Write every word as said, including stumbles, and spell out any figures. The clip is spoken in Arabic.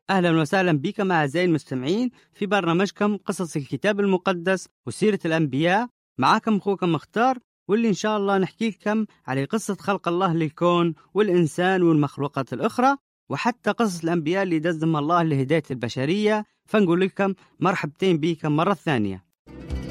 أهلا وسهلا بكم أعزائي المستمعين في برنامجكم قصص الكتاب المقدس وسيرة الأنبياء. معكم أخوكم مختار، واللي إن شاء الله نحكي لكم على قصة خلق الله للكون والإنسان والمخلوقات الأخرى، وحتى قصص الأنبياء اللي دزم الله لهداية البشرية. فنقول لكم مرحبتين بكم مرة ثانية.